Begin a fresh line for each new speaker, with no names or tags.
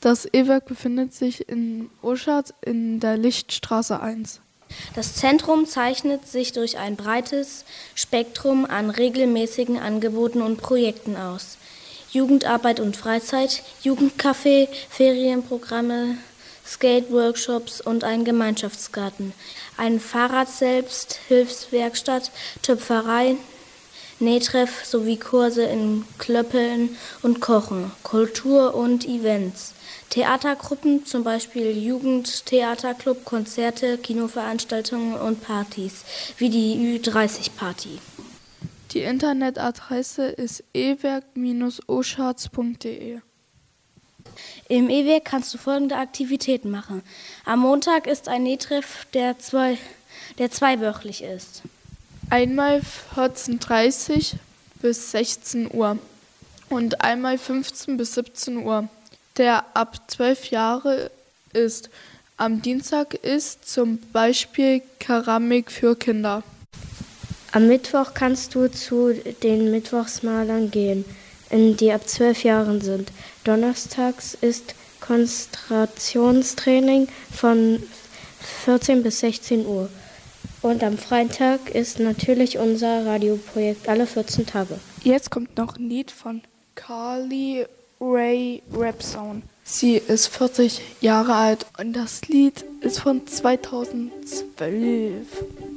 Das E-Werk befindet sich in Oschatz in der Lichtstraße 1.
Das Zentrum zeichnet sich durch ein breites Spektrum an regelmäßigen Angeboten und Projekten aus. Jugendarbeit und Freizeit, Jugendcafé, Ferienprogramme, Skate-Workshops und ein Gemeinschaftsgarten, ein Fahrrad-Selbsthilfswerkstatt, Töpferei, Nähtreff sowie Kurse in Klöppeln und Kochen, Kultur und Events, Theatergruppen, zum Beispiel Jugendtheaterclub, Konzerte, Kinoveranstaltungen und Partys, wie die Ü30-Party.
Die Internetadresse ist ewerk-oschatz.de.
Im E-Werk kannst du folgende Aktivitäten machen. Am Montag ist ein Nähtreff, der zweiwöchentlich ist.
Einmal 14:30 bis 16 Uhr und einmal 15 bis 17 Uhr. Der ab 12 Jahre ist. Am Dienstag ist zum Beispiel Keramik für Kinder.
Am Mittwoch kannst du zu den Mittwochsmalern gehen, die ab 12 Jahren sind. Donnerstags ist Konzentrationstraining von 14 bis 16 Uhr. Und am Freitag ist natürlich unser Radioprojekt alle 14 Tage.
Jetzt kommt noch ein Lied von Carly Rae Rapsong. Sie ist 40 Jahre alt und das Lied ist von 2012.